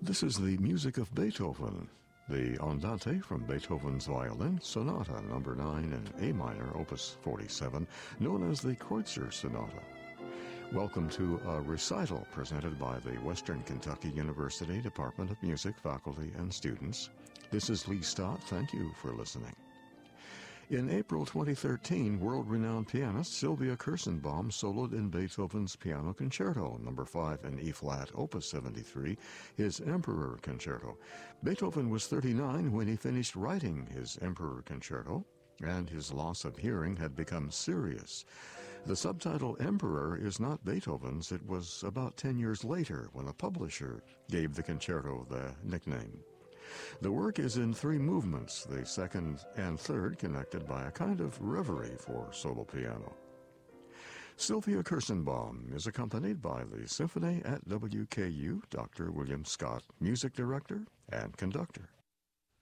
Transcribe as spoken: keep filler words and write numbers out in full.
This is the music of Beethoven, the Andante from Beethoven's Violin Sonata number nine in A minor, opus forty-seven, known as the Kreutzer Sonata. Welcome to a recital presented by the Western Kentucky University Department of Music faculty and students. This is Lee Stott. Thank you for listening. In April twenty thirteen, world-renowned pianist Sylvia Kirsenbaum soloed in Beethoven's Piano Concerto, number five in E-flat, opus seventy-three, his Emperor Concerto. Beethoven was thirty-nine when he finished writing his Emperor Concerto, and his loss of hearing had become serious. The subtitle Emperor is not Beethoven's. It was about ten years later when a publisher gave the concerto the nickname. The work is in three movements, the second and third connected by a kind of reverie for solo piano. Sylvia Kirsenbaum is accompanied by the Symphony at W K U, Doctor William Scott, music director and conductor.